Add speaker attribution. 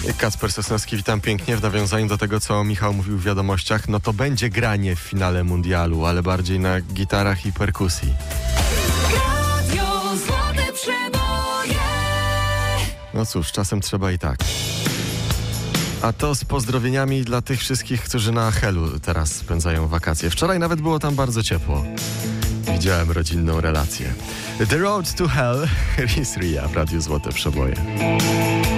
Speaker 1: Kacper Sosnowski, witam pięknie. W nawiązaniu do tego, co Michał mówił w wiadomościach, no to będzie granie w finale mundialu, ale bardziej na gitarach i perkusji.
Speaker 2: Radio Złote Przeboje.
Speaker 1: No cóż, czasem trzeba i tak. A to z pozdrowieniami dla tych wszystkich, którzy na Helu teraz spędzają wakacje. Wczoraj nawet było tam bardzo ciepło. Widziałem rodzinną relację. The Road to Hell, Ria w Radiu Złote Przeboje.